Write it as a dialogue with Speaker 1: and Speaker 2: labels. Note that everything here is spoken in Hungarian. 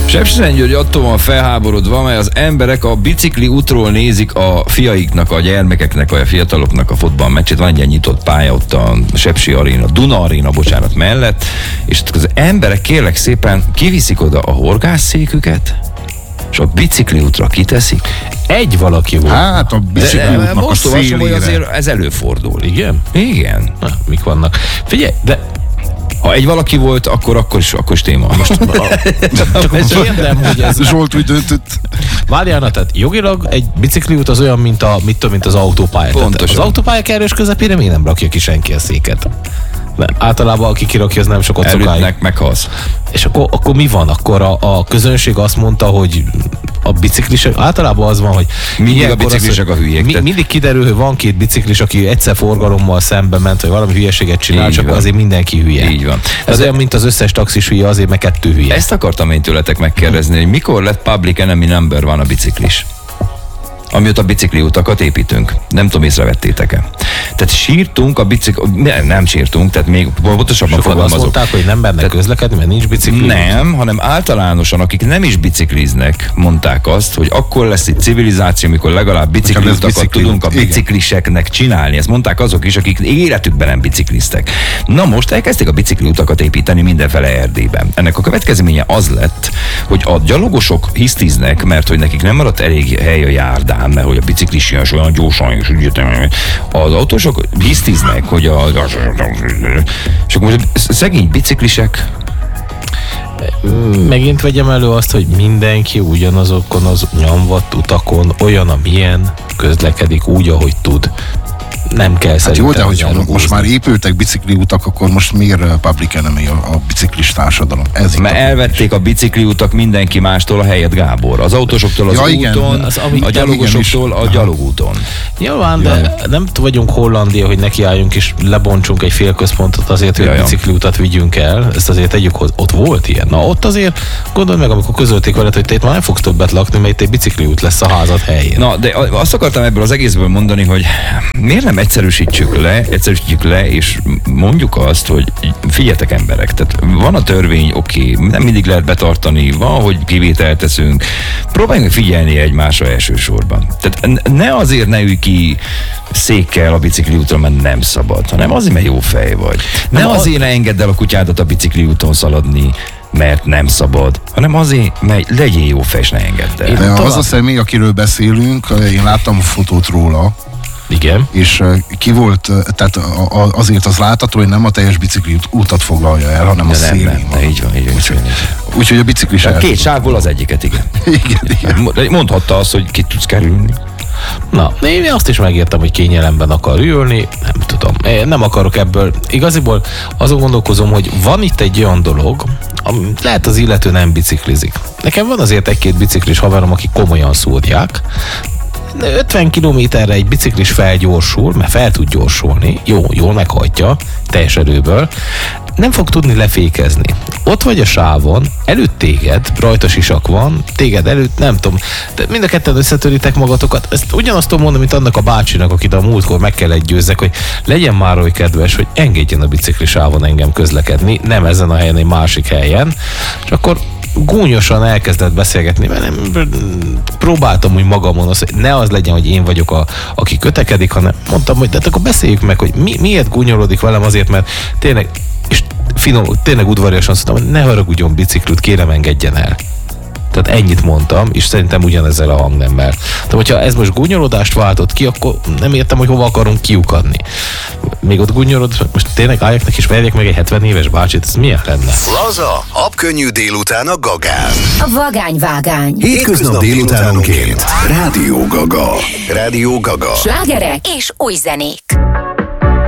Speaker 1: Sepsiszentgyörgy attól van felháborodva, mert az emberek a bicikli útról nézik a fiaiknak, a gyermekeknek, vagy a fiataloknak a fotballmeccsét. Van egy ilyen nyitott pálya ott a Sepsi Aréna, Duna Aréna, bocsánat, mellett, és az emberek kérlek szépen kiviszik oda a horgásszéküket, és a bicikli útra kiteszik.
Speaker 2: Egy valaki volt.
Speaker 1: Hát a bicikli útnak a szélére. Azért ez előfordul.
Speaker 2: Igen?
Speaker 1: Igen.
Speaker 2: Na, mik vannak? Figyelj, de
Speaker 1: ha egy valaki volt, akkor is téma. Most
Speaker 2: csak kérdem, hogy ez...
Speaker 3: Zsolt úgy döntött.
Speaker 2: Várjál, tehát jogilag egy bicikliút az olyan, mint az autópálya.
Speaker 1: Pontosan.
Speaker 2: Az autópálya kerős közepére miért nem rakja ki senki a széket? De általában aki kirakja, az nem sokat sokáig.
Speaker 1: Elütnek, meghalsz.
Speaker 2: És akkor mi van? Akkor a közönség azt mondta, hogy a biciklisek, általában az van, hogy
Speaker 1: mindig a biciklisek a hülyék.
Speaker 2: Mindig kiderül, hogy van két biciklis, aki egyszer forgalommal szembe ment, vagy valami hülyeséget csinál, csak azért mindenki hülye.
Speaker 1: Így van.
Speaker 2: Ez olyan, mint az összes taxis hülye, azért meg kettő hülye.
Speaker 1: Ezt akartam én tőletek megkérdezni, hogy mikor lett public enemy number one a biciklis? Amióta bicikliutakat építünk. Nem tudom, észrevettétek-e. Tehát sírtunk a nem sírtunk, tehát még pontosabban fogalmazok.
Speaker 2: Azt mondták, hogy nem benne közlekedni, mert nincs bicikli.
Speaker 1: Nem, hanem általánosan, akik nem is bicikliznek, mondták azt, hogy akkor lesz egy civilizáció, amikor legalább bicikliutakat tudunk a bicikliseknek csinálni. Ezt mondták azok is, akik életükben nem bicikliztek. Na most elkezdték a bicikliutakat építeni mindenfele Erdélyben. Ennek a következménye az lett, hogy a gyalogosok hisztiznek, mert hogy nekik nem maradt elég hely a járdán, mert hogy a biciklis ilyen olyan gyorsan és az autósok hisztiznek, hogy és akkor most szegény biciklisek.
Speaker 2: Megint vegyem elő azt, hogy mindenki ugyanazokon az nyomvat utakon olyan, amilyen közlekedik úgy, ahogy tud. Nem kell szerintem.
Speaker 3: Jó, de hogy most már épültek bicikliutak, akkor most miért public enemy a biciklis társadalom?
Speaker 1: Mert elvették a bicikliutak mindenki mástól a helyet, Gábor. Az autósoktól az úton, a gyalogosoktól a gyalogúton.
Speaker 2: Nyilván, de nem vagyunk Hollandia, hogy nekiálljunk és lebontsunk egy félközpontot azért, hogy a bicikliutat vigyünk el. Ezt azért tegyük, hogy ott volt ilyen. Na ott azért gondolj meg, amikor közölték veled, hogy te itt már nem fogsz többet lakni, mert itt egy bicikliút lesz a házad helyén.
Speaker 1: Na, de azt akartam ebből az egészből mondani, hogy miért nem egyszerűsítjük le, és mondjuk azt, hogy figyeljetek emberek, tehát van a törvény, oké, nem mindig lehet betartani, van, hogy kivételt teszünk, próbáljunk figyelni egymásra elsősorban. Tehát ne azért ne ülj ki székkel a bicikliútra, mert nem szabad, hanem azért, mert jó fej vagy. Ne azért ne engedd el a kutyádat a bicikliúton szaladni, mert nem szabad, hanem azért, mert legyél jó fej, és ne engedd el.
Speaker 3: Az a személy, akiről beszélünk, én láttam a fotót róla.
Speaker 2: Igen.
Speaker 3: És ki volt, tehát azért az látható, hogy nem a teljes bicikli útat foglalja el, hanem a szélén van.
Speaker 1: Így van.
Speaker 3: Úgyhogy a biciklis
Speaker 1: két sávból az egyiket, igen.
Speaker 3: igen.
Speaker 1: Mondhatta azt, hogy ki tudsz kerülni.
Speaker 2: Na, én azt is megértem, hogy kényelemben akar ülni, nem tudom. Én nem akarok ebből. Igaziból azon gondolkozom, hogy van itt egy olyan dolog, ami lehet az illető nem biciklizik. Nekem van azért egy-két biciklis haverom, akik komolyan szúrják. 50 kilométerre egy biciklis felgyorsul, mert fel tud gyorsulni, jól meghajtja, teljes erőből, nem fog tudni lefékezni. Ott vagy a sávon, előtt téged, rajta sisak van, téged előtt, nem tudom, de mind a ketten összetöritek magatokat. Ezt ugyanazt tudom mondani, mint annak a bácsinak, akit a múltkor meg kellett győzzek, hogy legyen már oly kedves, hogy engedjen a bicikli sávon engem közlekedni, nem ezen a helyen, egy másik helyen, és akkor gúnyosan elkezdett beszélgetni, mert nem próbáltam úgy magamon, hogy ne az legyen, hogy én vagyok aki kötekedik, hanem mondtam, hogy de akkor beszéljük meg, hogy miért gúnyolódik velem, azért, mert tényleg, és tényleg udvariasan mondtam, hogy ne haragudjon biciklit, kérem engedjen el. Tehát ennyit mondtam, és szerintem ugyanezzel a hangnemmel. De hogyha ez most gúnyolódást váltott ki, akkor nem értem, hogy hova akarunk kiukadni. Még ott gúnyolod, most tényleg álljak neki és verjek meg egy 70 éves bácsit, ez milyen lenne?
Speaker 4: Laza, habkönnyű délután a Gagán.
Speaker 5: A vagányvágány.
Speaker 4: Hétköznap délutánonként. Rádió Gaga.
Speaker 5: Slágerek és új zenék.